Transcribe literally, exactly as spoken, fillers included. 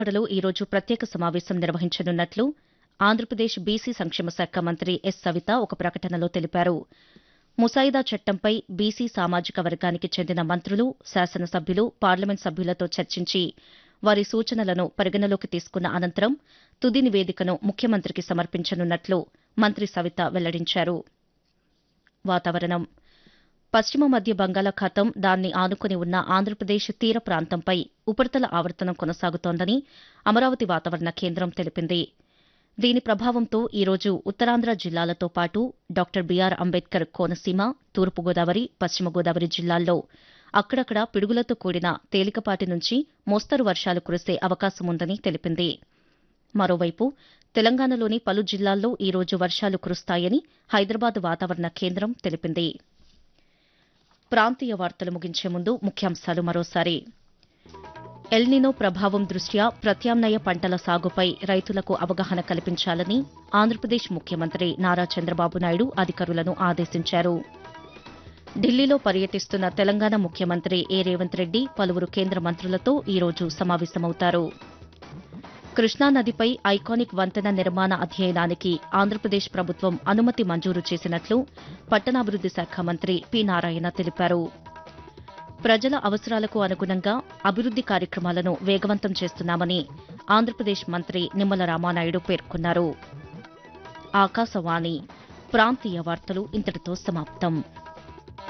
విజయవాడలో ఈరోజు ప్రత్యేక సమావేశం నిర్వహించనున్నట్లు ఆంధ్రప్రదేశ్ బీసీ సంక్షేమ శాఖ మంత్రి ఎస్ సవిత ఒక ప్రకటనలో తెలిపారు. ముసాయిదా చట్టంపై బీసీ సామాజిక వర్గానికి చెందిన మంత్రులు, శాసనసభ్యులు, పార్లమెంట్ సభ్యులతో చర్చించి వారి సూచనలను పరిగణలోకి తీసుకున్న అనంతరం తుది నివేదికను ముఖ్యమంత్రికి సమర్పించనున్నట్లు మంత్రి సవిత వెల్లడించారు. వాతావరణం పశ్చిమ మధ్య బంగాళాఖాతం, దాన్ని ఆనుకుని ఉన్న ఆంధ్రప్రదేశ్ తీర ప్రాంతంపై ఉపరితల ఆవర్తనం కొనసాగుతోందని అమరావతి వాతావరణ కేంద్రం తెలిపింది. దీని ప్రభావంతో ఈరోజు ఉత్తరాంధ్ర జిల్లాలతో పాటు డాక్టర్ బీఆర్ అంబేద్కర్ కోనసీమ, తూర్పుగోదావరి, పశ్చిమ గోదావరి జిల్లాల్లో అక్కడక్కడ పిడుగులతో కూడిన తేలికపాటి నుంచి మోస్తరు వర్షాలు కురిసే అవకాశముందని తెలిపింది. మరోవైపు తెలంగాణలోని పలు జిల్లాల్లో ఈరోజు వర్షాలు కురుస్తాయని హైదరాబాద్ వాతావరణ కేంద్రం తెలిపింది. ప్రాంతీయ వార్తలు ముగించే ముందు ముఖ్యాంశాలు మరోసారి. ఎల్నినో ప్రభావం దృష్ట్యా ప్రత్యామ్నాయ పంటల సాగుపై రైతులకు అవగాహన కల్పించాలని ఆంధ్రప్రదేశ్ ముఖ్యమంత్రి నారా చంద్రబాబు నాయుడు అధికారులను ఆదేశించారు. ఢిల్లీలో పర్యటిస్తున్న తెలంగాణ ముఖ్యమంత్రి ఏ రేవంత్ రెడ్డి పలువురు కేంద్ర మంత్రులతో ఈరోజు సమావేశమవుతారు. కృష్ణానదిపై ఐకానిక్ వంతెన నిర్మాణ అధ్యయనానికి ఆంధ్రప్రదేశ్ ప్రభుత్వం అనుమతి మంజూరు చేసినట్లు పట్టణాభివృద్ది శాఖ మంత్రి పి నారాయణ తెలిపారు. ప్రజల అవసరాలకు అనుగుణంగా అభివృద్ది కార్యక్రమాలను వేగవంతం చేస్తున్నామని ఆంధ్రప్రదేశ్ మంత్రి నిమ్మల రామానాయుడు పేర్కొన్నారు. ఆకాశవాణి ప్రాంతీయ వార్తలు ఇంతటితో సమాప్తం.